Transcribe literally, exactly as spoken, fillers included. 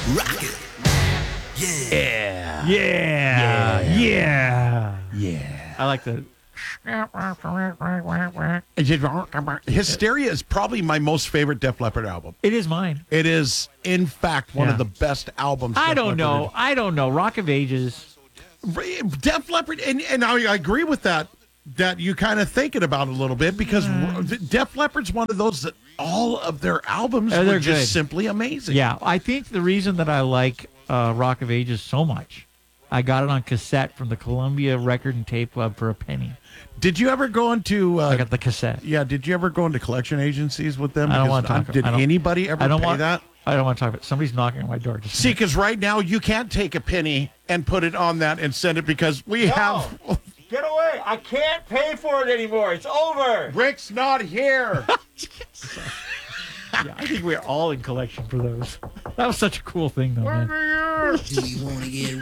Rock it. Yeah. Yeah. Yeah. Yeah. I like the. Hysteria is probably my most favorite Def Leppard album. It is mine. It is, in fact, one Yeah. of the best albums. I Def don't Leppard know. I don't know. Rock of Ages. did. Def Leppard, and, and I, I agree with that, that you kind of thinking about it a little bit, because Mm. Def Leppard's one of those that all of their albums Uh, were they're just good. simply amazing. Yeah, I think the reason that I like uh, Rock of Ages so much, I got it on cassette from the Columbia Record and Tape Club for a penny. Did you ever go into... Uh, I got the cassette. Yeah, did you ever go into collection agencies with them? I don't Because want to talk. Did I don't- anybody ever I don't pay want, that? I don't want to talk about it. Somebody's knocking on my door. Just a See, minute. because right now you can't take a penny and put it on that and send it, because we have... Get away! I can't pay for it anymore. It's over. Rick's not here. Yeah, I think we're all in collection for those. That was such a cool thing, though, man. Do you want to get